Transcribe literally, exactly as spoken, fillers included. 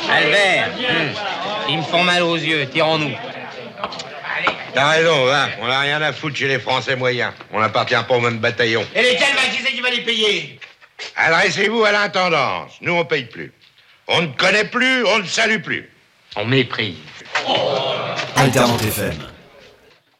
Albert, hum, ils me font mal aux yeux, tirons-nous. T'as raison, va. On n'a rien à foutre chez les Français moyens. On n'appartient pas au même bataillon. Et lesquels, va, qui c'est qui va les payer? Adressez-vous à l'intendance. Nous, on paye plus. On ne connaît plus, on ne salue plus. On méprise. Alternante F M.